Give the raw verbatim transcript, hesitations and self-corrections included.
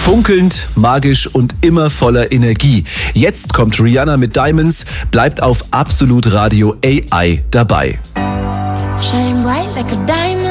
Funkelnd, magisch und immer voller Energie. Jetzt kommt Rihanna mit Diamonds, bleibt auf Absolut Radio A I dabei. Shine bright like a diamond.